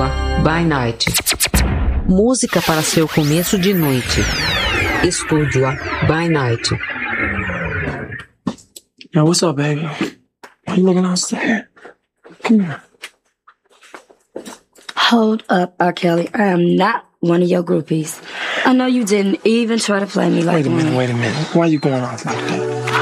Estúdio by Night. Música para seu começo de noite. Estúdio by Night. Yo, what's up, baby? Why you looking outside? Come here. Hold up, R. Kelly. I am not one of your groupies. I know you didn't even try to play me like one. Wait a minute. Why you going off like that?